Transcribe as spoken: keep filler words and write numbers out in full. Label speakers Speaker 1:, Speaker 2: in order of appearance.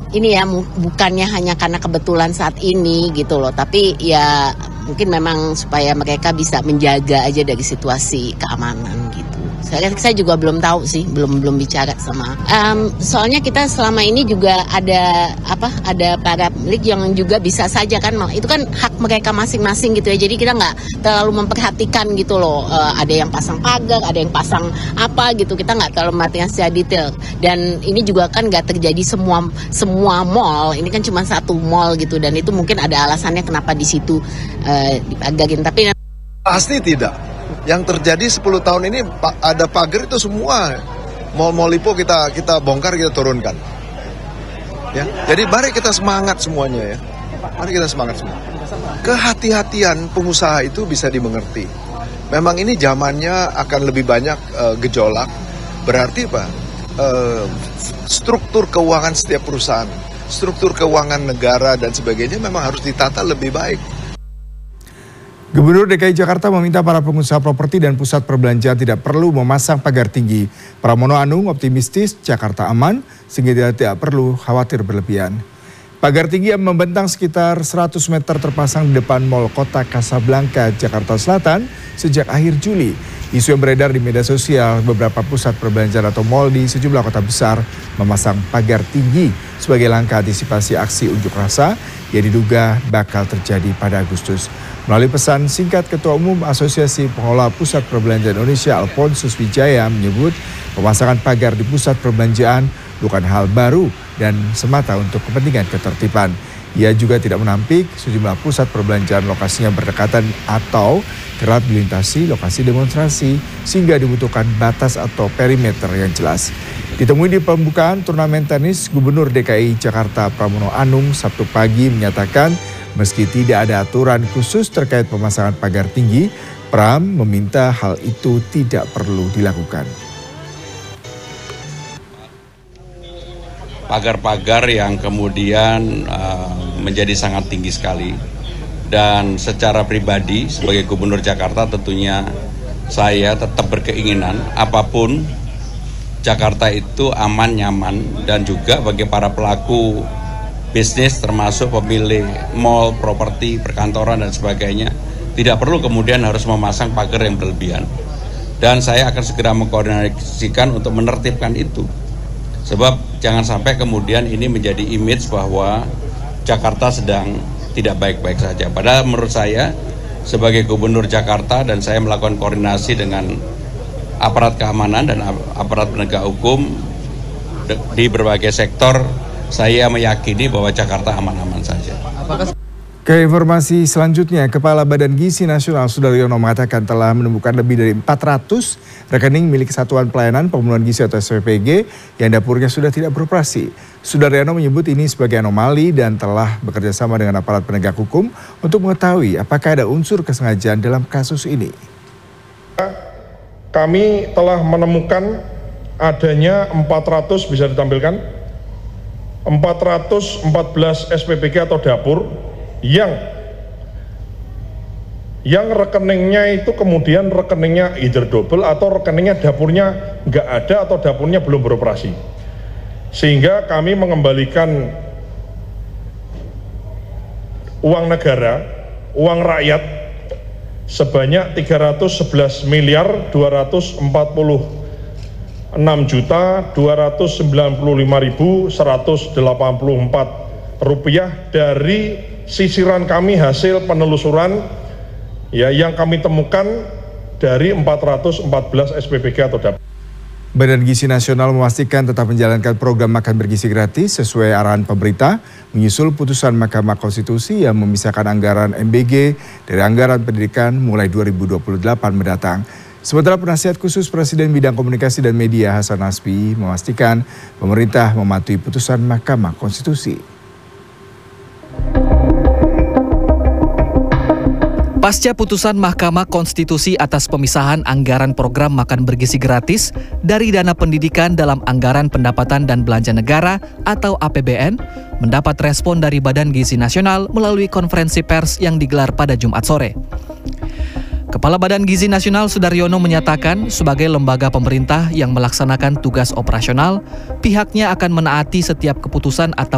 Speaker 1: ini ya bukannya hanya karena kebetulan saat ini gitu loh, tapi ya mungkin memang supaya mereka bisa menjaga aja dari situasi keamanan gitu. Saya, saya juga belum tahu sih, belum belum bicara sama. Um, soalnya kita selama ini juga ada apa? Ada para pemilik yang juga bisa saja kan, itu kan hak mereka masing-masing gitu ya. Jadi kita nggak terlalu memperhatikan gitu loh. Uh, ada yang pasang pagar, ada yang pasang apa gitu. Kita nggak terlalu memperhatikan secara detail. Dan ini juga kan nggak terjadi semua semua mall. Ini kan cuma satu mall gitu. Dan itu mungkin ada alasannya kenapa di situ uh, dipagarin. Tapi
Speaker 2: pasti tidak. Yang terjadi sepuluh tahun ini ada pagar itu semua mall-mall Lipo kita kita bongkar, kita turunkan. Ya. Jadi mari kita semangat semuanya ya. Mari kita semangat semua. Kehati-hatian pengusaha itu bisa dimengerti. Memang ini zamannya akan lebih banyak uh, gejolak. Berarti apa? Uh, struktur keuangan setiap perusahaan, struktur keuangan negara dan sebagainya memang harus ditata lebih baik.
Speaker 3: Gubernur D K I Jakarta meminta para pengusaha properti dan pusat perbelanjaan tidak perlu memasang pagar tinggi. Pramono Anung optimistis Jakarta aman sehingga tidak perlu khawatir berlebihan. Pagar tinggi yang membentang sekitar seratus meter terpasang di depan Mall Kota Kasablanka, Jakarta Selatan sejak akhir Juli. Isu yang beredar di media sosial, beberapa pusat perbelanjaan atau mal di sejumlah kota besar memasang pagar tinggi sebagai langkah antisipasi aksi unjuk rasa yang diduga bakal terjadi pada Agustus. Melalui pesan singkat, Ketua Umum Asosiasi Pengelola Pusat Perbelanjaan Indonesia Alphonsus Wijaya menyebut pemasangan pagar di pusat perbelanjaan bukan hal baru dan semata untuk kepentingan ketertiban. Ia juga tidak menampik sejumlah pusat perbelanjaan lokasinya berdekatan atau kerap dilintasi lokasi demonstrasi sehingga dibutuhkan batas atau perimeter yang jelas. Ditemui di pembukaan turnamen tenis, Gubernur D K I Jakarta Pramono Anung Sabtu pagi menyatakan meski tidak ada aturan khusus terkait pemasangan pagar tinggi, Pram meminta hal itu tidak perlu dilakukan.
Speaker 4: Pagar-pagar yang kemudian uh, menjadi sangat tinggi sekali. Dan secara pribadi sebagai Gubernur Jakarta tentunya saya tetap berkeinginan apapun Jakarta itu aman, nyaman, dan juga bagi para pelaku bisnis termasuk pemilik mal, properti, perkantoran dan sebagainya tidak perlu kemudian harus memasang pagar yang berlebihan. Dan saya akan segera mengkoordinasikan untuk menertibkan itu. Sebab jangan sampai kemudian ini menjadi image bahwa Jakarta sedang tidak baik-baik saja. Padahal menurut saya sebagai Gubernur Jakarta dan saya melakukan koordinasi dengan aparat keamanan dan aparat penegak hukum di berbagai sektor, saya meyakini bahwa Jakarta aman-aman saja.
Speaker 3: Ke informasi selanjutnya, Kepala Badan Gizi Nasional Sudaryono mengatakan telah menemukan lebih dari empat ratus rekening milik Satuan Pelayanan Pemenuhan Gizi atau S P P G yang dapurnya sudah tidak beroperasi. Sudaryono menyebut ini sebagai anomali dan telah bekerjasama dengan aparat penegak hukum untuk mengetahui apakah ada unsur kesengajaan dalam kasus ini.
Speaker 5: Kami telah menemukan adanya empat ratus, bisa ditampilkan, empat ratus empat belas S P P G atau dapur yang yang rekeningnya itu kemudian rekeningnya either double atau rekeningnya dapurnya nggak ada atau dapurnya belum beroperasi, sehingga kami mengembalikan uang negara, uang rakyat sebanyak tiga ratus sebelas miliar dua ratus empat puluh enam juta dua ratus sembilan puluh lima ribu seratus delapan puluh empat rupiah dari sisiran kami hasil penelusuran ya yang kami temukan dari empat ratus empat belas S P P G atau dapur.
Speaker 3: Badan Gizi Nasional memastikan tetap menjalankan program makan bergizi gratis sesuai arahan pemerintah menyusul putusan Mahkamah Konstitusi yang memisahkan anggaran M B G dari anggaran pendidikan mulai dua ribu dua puluh delapan mendatang. Sementara penasihat khusus Presiden bidang komunikasi dan media Hasan Nasbi memastikan pemerintah mematuhi putusan Mahkamah Konstitusi.
Speaker 6: Pasca putusan Mahkamah Konstitusi atas pemisahan anggaran program makan bergizi gratis dari dana pendidikan dalam anggaran pendapatan dan belanja negara atau A P B N, mendapat respon dari Badan Gizi Nasional melalui konferensi pers yang digelar pada Jumat sore. Kepala Badan Gizi Nasional Sudaryono menyatakan sebagai lembaga pemerintah yang melaksanakan tugas operasional, pihaknya akan menaati setiap keputusan atau